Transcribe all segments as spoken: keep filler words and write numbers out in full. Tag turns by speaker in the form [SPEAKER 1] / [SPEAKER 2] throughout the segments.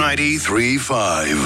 [SPEAKER 1] ninety-three point five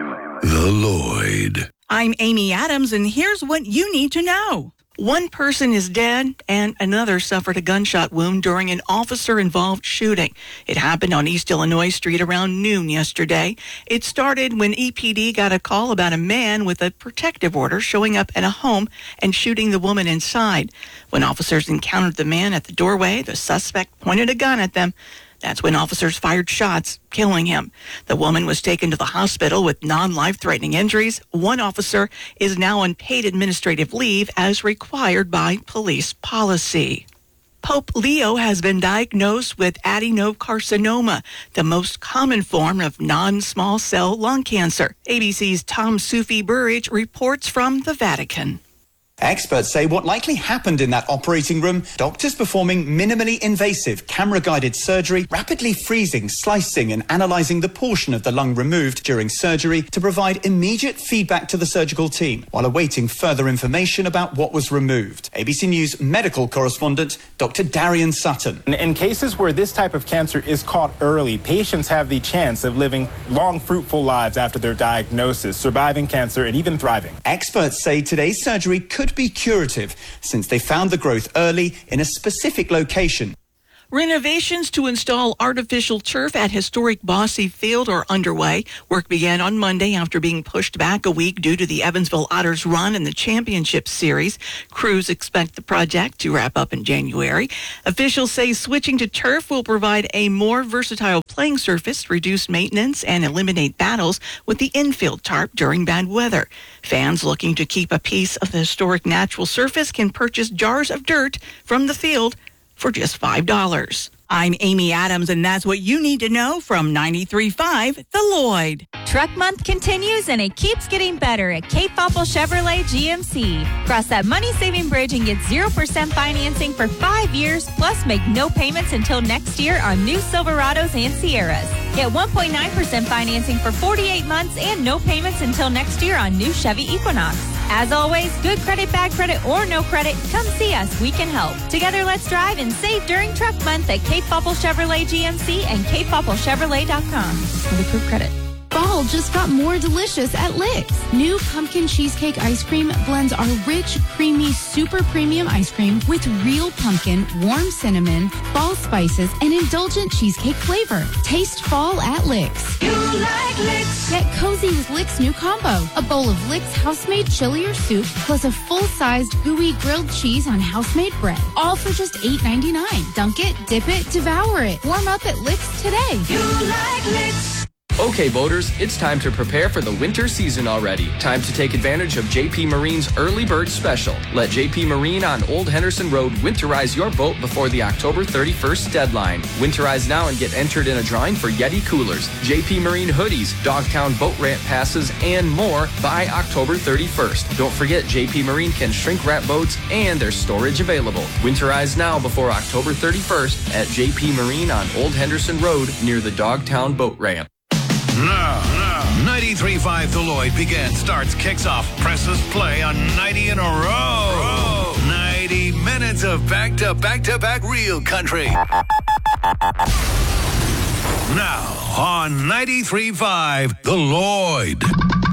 [SPEAKER 1] The Lloyd.
[SPEAKER 2] I'm Amy Adams, and here's what you need to know. One person is dead and another suffered a gunshot wound during an officer-involved shooting. It happened on East Illinois Street around noon yesterday. It started when E P D got a call about a man with a protective order showing up at a home and shooting the woman inside. When officers encountered the man at the doorway, the suspect pointed a gun at them. That's when officers fired shots, killing him. The woman was taken to the hospital with non-life-threatening injuries. One officer is now on paid administrative leave as required by police policy. Pope Leo has been diagnosed with adenocarcinoma, the most common form of non-small cell lung cancer. A B C's Tom Sufi-Burridge reports from the Vatican.
[SPEAKER 3] Experts say what likely happened in that operating room, doctors performing minimally invasive camera-guided surgery, rapidly freezing, slicing and analysing the portion of the lung removed during surgery to provide immediate feedback to the surgical team while awaiting further information about what was removed. A B C News medical correspondent Doctor Darian Sutton.
[SPEAKER 4] In cases where this type of cancer is caught early, patients have the chance of living long, fruitful lives after their diagnosis, surviving cancer and even thriving.
[SPEAKER 3] Experts say today's surgery could be curative since they found the growth early in a specific location.
[SPEAKER 2] Renovations to install artificial turf at historic Bosse Field are underway. Work began on Monday after being pushed back a week due to the Evansville Otters run in the championship series. Crews expect the project to wrap up in January. Officials say switching to turf will provide a more versatile playing surface, reduce maintenance, and eliminate battles with the infield tarp during bad weather. Fans looking to keep a piece of the historic natural surface can purchase jars of dirt from the field for just five dollars. I'm Amy Adams, and that's what you need to know from ninety-three point five The Lloyd.
[SPEAKER 5] Truck Month continues, and it keeps getting better at Cape Popple Chevrolet G M C. Cross that money-saving bridge and get zero percent financing for five years, plus make no payments until next year on new Silverados and Sierras. Get one point nine percent financing for forty-eight months and no payments until next year on new Chevy Equinox. As always, good credit, bad credit, or no credit, come see us. We can help. Together, let's drive and save during Truck Month at Cape Popple Chevrolet G M C and cape popple chevrolet dot com with approved credit.
[SPEAKER 6] Fall just got more delicious at Licks. New pumpkin cheesecake ice cream blends our rich, creamy, super premium ice cream with real pumpkin, warm cinnamon, fall spices, and indulgent cheesecake flavor. Taste fall at Licks.
[SPEAKER 7] You like Licks.
[SPEAKER 6] Get cozy with Licks' new combo. A bowl of Licks house-made chili or soup, plus a full-sized gooey grilled cheese on house-made bread. All for just eight ninety-nine. Dunk it, dip it, devour it. Warm up at Licks today.
[SPEAKER 7] You like Licks.
[SPEAKER 8] Okay, boaters, it's time to prepare for the winter season already. Time to take advantage of J P Marine's Early Bird Special. Let J P Marine on Old Henderson Road winterize your boat before the October thirty-first deadline. Winterize now and get entered in a drawing for Yeti coolers, J P Marine hoodies, Dogtown boat ramp passes, and more by October thirty-first. Don't forget, J P Marine can shrink wrap boats and there's storage available. Winterize now before October thirty-first at J P Marine on Old Henderson Road near the Dogtown boat ramp.
[SPEAKER 1] Now, now, ninety-three point five The Lloyd begins, starts, kicks off, presses play on ninety in a row. ninety minutes of back-to-back-to-back real country. Now, on ninety-three point five The Lloyd.